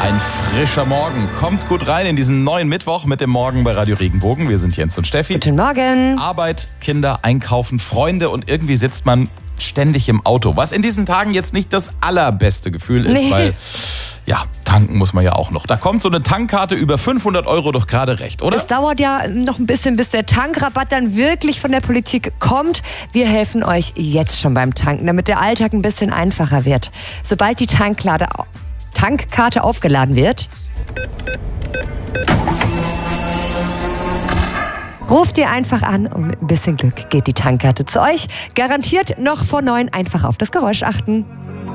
Ein frischer Morgen. Kommt gut rein in diesen neuen Mittwoch mit dem Morgen bei Radio Regenbogen. Wir sind Jens und Steffi. Guten Morgen. Arbeit, Kinder, Einkaufen, Freunde und irgendwie sitzt man ständig im Auto. Was in diesen Tagen jetzt nicht das allerbeste Gefühl ist, weil ja, tanken muss man ja auch noch. Da kommt so eine Tankkarte über 500 € doch gerade recht, oder? Es dauert ja noch ein bisschen, bis der Tankrabatt dann wirklich von der Politik kommt. Wir helfen euch jetzt schon beim Tanken, damit der Alltag ein bisschen einfacher wird. Sobald die Tankkarte aufgeladen wird, ruft ihr einfach an und mit ein bisschen Glück geht die Tankkarte zu euch. Garantiert noch vor 9 einfach auf das Geräusch achten.